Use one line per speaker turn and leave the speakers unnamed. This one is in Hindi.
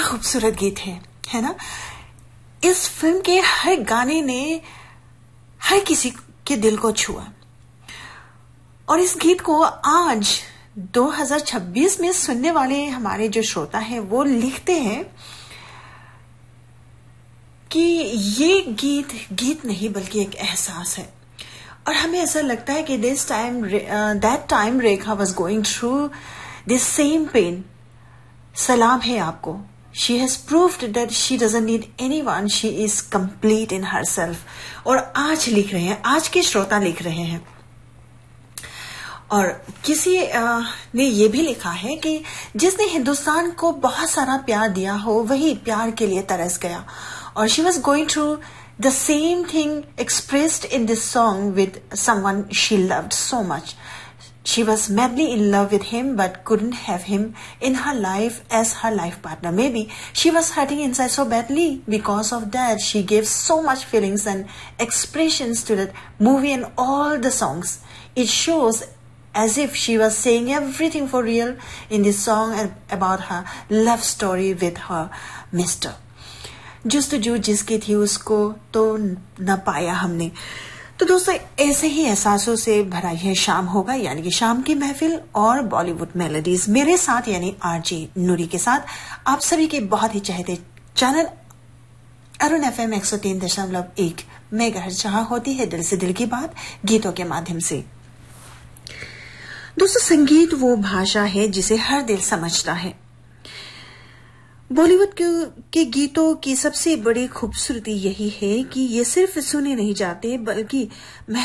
खूबसूरत गीत है ना। इस फिल्म के हर गाने ने हर किसी के दिल को छुआ और इस गीत को आज 2026 में सुनने वाले हमारे जो श्रोता हैं वो लिखते हैं कि ये गीत नहीं बल्कि एक एहसास है। और हमें ऐसा लगता है कि that time Rekha was going through this same pen. सलाम है आपको। She has proved that she doesn't need anyone. She is complete in herself. और आज लिख रहे हैं, आज के श्रोता लिख रहे हैं। और किसी ने ये भी लिखा है कि जिसने हिंदुस्तान को बहुत सारा प्यार दिया हो वही प्यार के लिए तरस गया। और she was going through the same thing expressed in this song with someone she loved so much. She was madly in love with him but couldn't have him in her life as her life partner. Maybe she was hurting inside so badly because of that. She gave so much feelings and expressions to that movie and all the songs. It shows as if she was saying everything for real in this song about her love story with her mister. जुस्तजू जिसकी थी उसको तो न पाया हमने। तो दोस्तों ऐसे ही एहसासों से भरा यह शाम होगा, यानी कि शाम की महफिल और बॉलीवुड मेलोडीज मेरे साथ यानी आरजे नूरी के साथ आप सभी के बहुत ही चाहते चैनल अरुण FM 103.1 मेगाहर्ट्ज जहां होती है दिल से दिल की बात गीतों के माध्यम से। दोस्तों संगीत वो भाषा है जिसे हर दिल समझता है। बॉलीवुड के गीतों की सबसे बड़ी खूबसूरती यही है कि ये सिर्फ सुने नहीं जाते बल्कि